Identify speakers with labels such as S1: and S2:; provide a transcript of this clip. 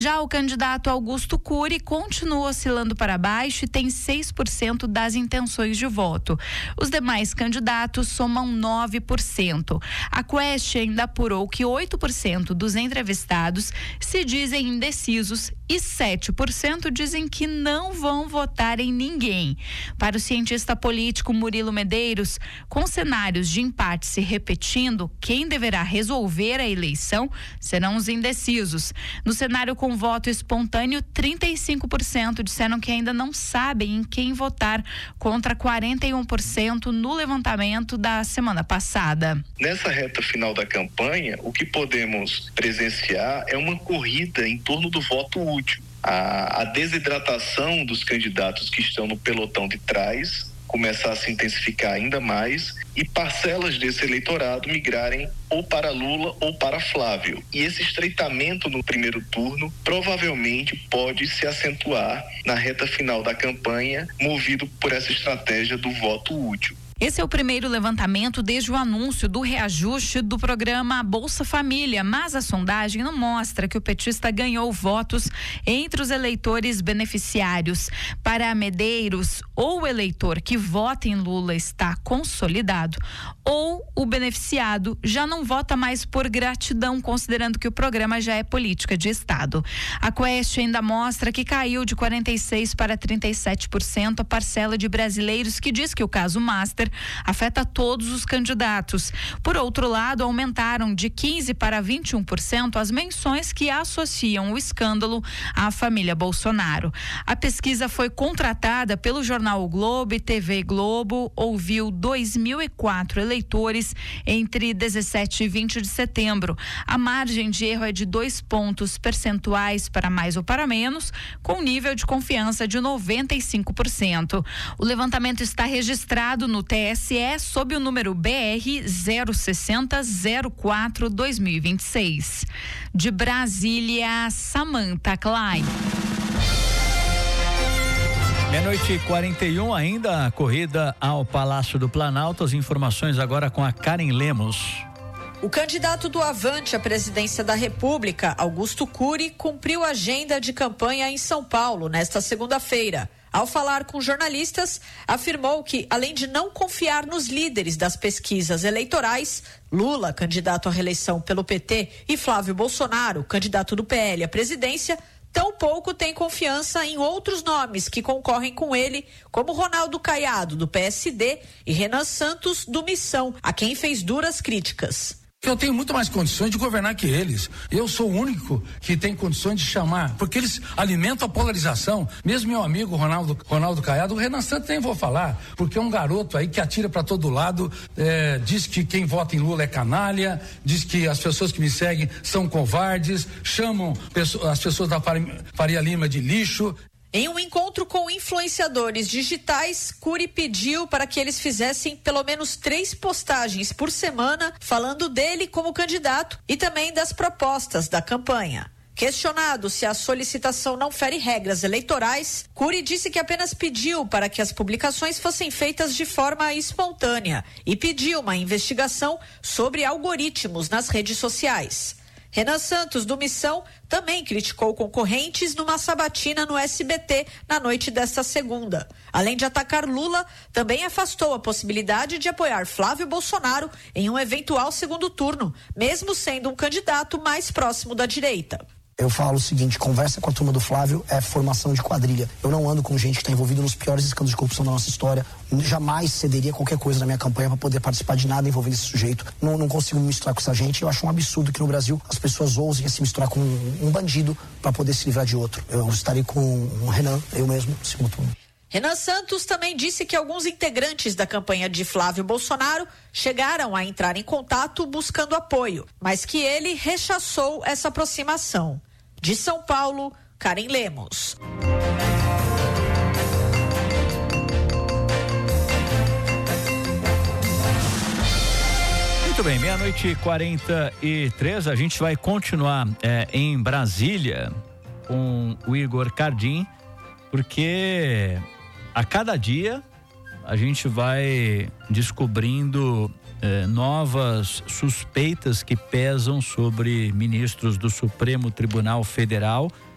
S1: Já o candidato Augusto Cury continua oscilando para baixo e tem 6% das intenções de voto. Os demais candidatos somam 9%. A Quest ainda apurou que 8% dos entrevistados se dizem indecisos e 7% dizem que não vão votar em ninguém. Para o cientista político Murilo Medeiros, com cenários de empate se repetindo, quem deverá resolver a eleição serão os indecisos. No cenário com voto espontâneo, 35% disseram que ainda não sabem em quem votar, contra 41% no levantamento da semana passada.
S2: Nessa reta final da campanha, o que podemos presenciar é uma corrida em torno do voto útil. A desidratação dos candidatos que estão no pelotão de trás começar a se intensificar ainda mais e parcelas desse eleitorado migrarem ou para Lula ou para Flávio. E esse estreitamento no primeiro turno provavelmente pode se acentuar na reta final da campanha, movido por essa estratégia do voto útil.
S1: Esse é o primeiro levantamento desde o anúncio do reajuste do programa Bolsa Família, mas a sondagem não mostra que o petista ganhou votos entre os eleitores beneficiários. Para Medeiros, ou o eleitor que vota em Lula está consolidado, ou o beneficiado já não vota mais por gratidão, considerando que o programa já é política de Estado. A Quest ainda mostra que caiu de 46% para 37% a parcela de brasileiros que diz que o caso Master afeta todos os candidatos. Por outro lado, aumentaram de 15% para 21% as menções que associam o escândalo à família Bolsonaro. A pesquisa foi contratada pelo jornal O Globo e TV Globo, ouviu 2.004 eleitores entre 17 e 20 de setembro. A margem de erro é de 2 pontos percentuais para mais ou para menos, com nível de confiança de 95%. O levantamento está registrado no TSE sob o número BR 06004/2026. De Brasília, Samantha Klein.
S3: 12:41, ainda a corrida ao Palácio do Planalto. As informações agora com a Karen Lemos.
S4: O candidato do Avante à presidência da República, Augusto Cury, cumpriu a agenda de campanha em São Paulo nesta segunda-feira. Ao falar com jornalistas, afirmou que, além de não confiar nos líderes das pesquisas eleitorais, Lula, candidato à reeleição pelo PT, e Flávio Bolsonaro, candidato do PL à presidência, tampouco tem confiança em outros nomes que concorrem com ele, como Ronaldo Caiado, do PSD, e Renan Santos, do Missão, a quem fez duras críticas.
S5: Eu tenho muito mais condições de governar que eles. Eu sou o único que tem condições de chamar, porque eles alimentam a polarização. Mesmo meu amigo Ronaldo Caiado, o Renan Santos nem vou falar, porque é um garoto aí que atira para todo lado, diz que quem vota em Lula é canalha, diz que as pessoas que me seguem são covardes, chamam as pessoas da Faria Lima de lixo.
S4: Em um encontro com influenciadores digitais, Cury pediu para que eles fizessem pelo menos 3 postagens por semana falando dele como candidato e também das propostas da campanha. Questionado se a solicitação não fere regras eleitorais, Cury disse que apenas pediu para que as publicações fossem feitas de forma espontânea e pediu uma investigação sobre algoritmos nas redes sociais. Renan Santos, do Missão, também criticou concorrentes numa sabatina no SBT na noite desta segunda. Além de atacar Lula, também afastou a possibilidade de apoiar Flávio Bolsonaro em um eventual segundo turno, mesmo sendo um candidato mais próximo da direita.
S6: Eu falo o seguinte, conversa com a turma do Flávio é formação de quadrilha. Eu não ando com gente que está envolvida nos piores escândalos de corrupção da nossa história. Jamais cederia qualquer coisa na minha campanha para poder participar de nada envolvendo esse sujeito. Não consigo me misturar com essa gente. Eu acho um absurdo que no Brasil as pessoas ousem se misturar com um bandido para poder se livrar de outro. Eu estarei com o Renan, eu mesmo, no segundo turno.
S4: Renan Santos também disse que alguns integrantes da campanha de Flávio Bolsonaro chegaram a entrar em contato buscando apoio, mas que ele rechaçou essa aproximação. De São Paulo, Karen Lemos.
S3: Muito bem, 12:43, a gente vai continuar em Brasília com o Igor Cardim, porque a cada dia a gente vai descobrindo novas suspeitas que pesam sobre ministros do Supremo Tribunal Federal